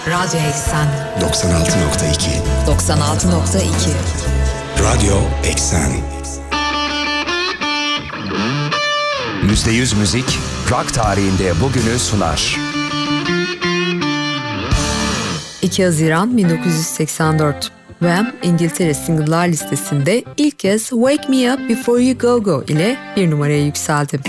Radyo Eksen 96.2 96.2 Radyo Eksen. %100 müzik, rock tarihinde bugünü sunar. 2 Haziran 1984. Wham! İngiltere single'lar listesinde ilk kez Wake Me Up Before You Go Go ile bir numaraya yükseldi.